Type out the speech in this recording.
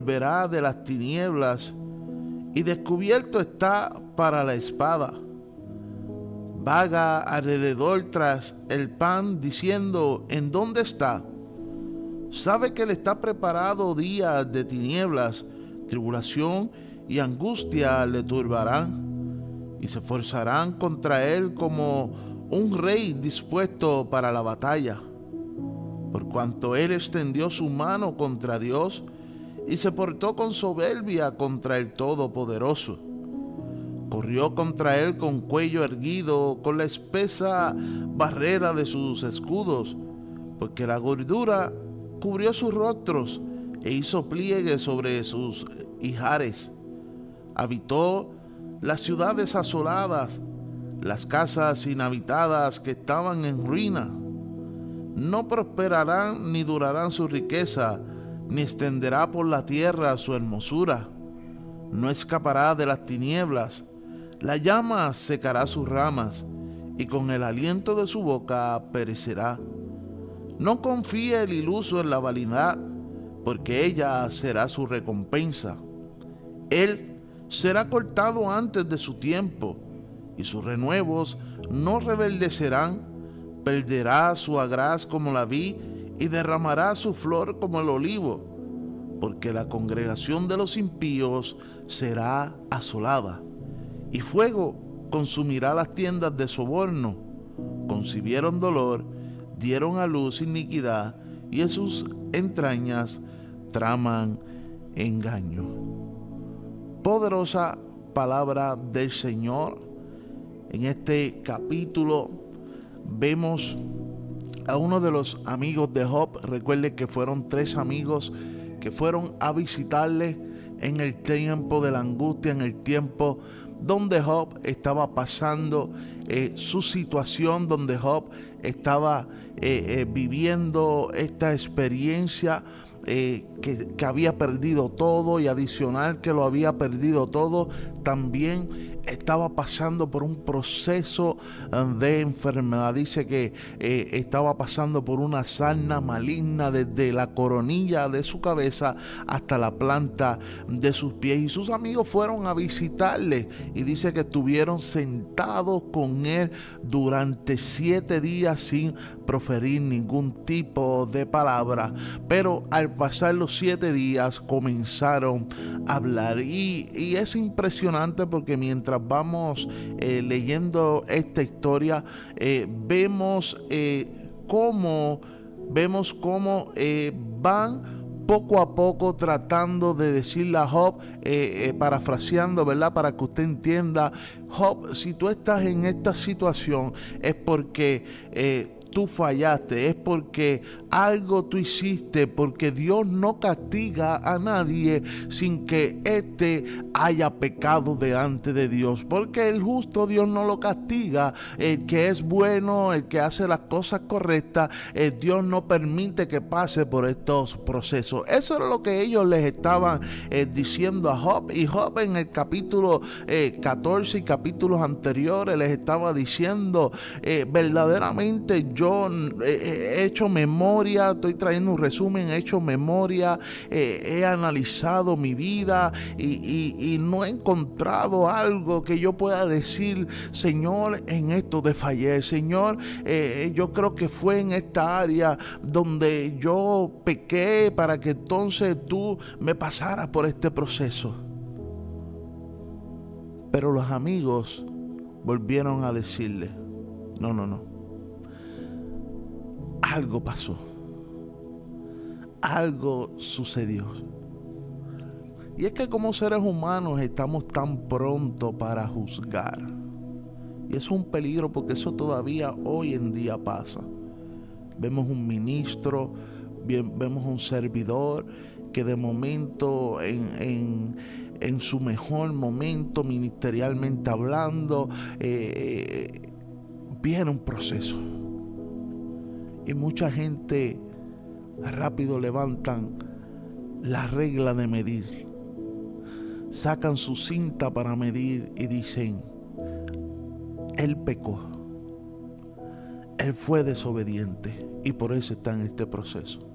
verá de las tinieblas, y descubierto está para la espada. Vaga alrededor tras el pan, diciendo: ¿en dónde está? Sabe que le está preparado días de tinieblas, tribulación y angustia le turbarán, y se forzarán contra él como un rey dispuesto para la batalla. Por cuanto él extendió su mano contra Dios y se portó con soberbia contra el Todopoderoso. Corrió contra él con cuello erguido, con la espesa barrera de sus escudos, porque la gordura cubrió sus rostros e hizo pliegues sobre sus ijares. Habitó las ciudades asoladas, las casas inhabitadas que estaban en ruina. No prosperarán ni durarán su riqueza, ni extenderá por la tierra su hermosura. No escapará de las tinieblas, la llama secará sus ramas, y con el aliento de su boca perecerá. No confíe el iluso en la vanidad, porque ella será su recompensa. Él será cortado antes de su tiempo, y sus renuevos no reverdecerán. Perderá su agraz como la vid, y derramará su flor como el olivo, porque la congregación de los impíos será asolada, y fuego consumirá las tiendas de soborno. Concibieron dolor, dieron a luz iniquidad, y en sus entrañas traman engaño. Poderosa palabra del Señor. En este capítulo vemos a uno de los amigos de Job. Recuerde que fueron 3 amigos que fueron a visitarle en el tiempo de la angustia, en el tiempo donde Job estaba pasando su situación, donde Job estaba viviendo esta experiencia que había perdido todo, y adicional que lo había perdido todo, también estaba pasando por un proceso de enfermedad. Dice que estaba pasando por una sarna maligna desde la coronilla de su cabeza hasta la planta de sus pies, y sus amigos fueron a visitarle, y dice que estuvieron sentados con él durante 7 días sin proferir ningún tipo de palabra. Pero al pasar los 7 días comenzaron a hablar, y es impresionante porque mientras vamos leyendo esta historia, vemos cómo van poco a poco tratando de decirle a Job, parafraseando, ¿verdad? Para que usted entienda: Job, si tú estás en esta situación es porque tú fallaste, es porque algo tú hiciste, porque Dios no castiga a nadie sin que éste haya pecado delante de Dios, porque el justo Dios no lo castiga. El que es bueno, el que hace las cosas correctas, Dios no permite que pase por estos procesos. Eso era lo que ellos les estaban diciendo a Job, y Job en el capítulo 14 y capítulos anteriores les estaba diciendo: verdaderamente yo he hecho memoria, estoy trayendo un resumen, he hecho memoria, he analizado mi vida y no he encontrado algo que yo pueda decir: Señor, en esto de fallar, Señor, yo creo que fue en esta área donde yo pequé para que entonces tú me pasaras por este proceso. Pero los amigos volvieron a decirle: no. Algo pasó. Algo sucedió. Y es que como seres humanos estamos tan pronto para juzgar. Y es un peligro porque eso todavía hoy en día pasa. Vemos un ministro, vemos un servidor que de momento en su mejor momento ministerialmente hablando, viene un proceso. Y mucha gente rápido levantan la regla de medir, sacan su cinta para medir y dicen: él pecó, él fue desobediente y por eso está en este proceso.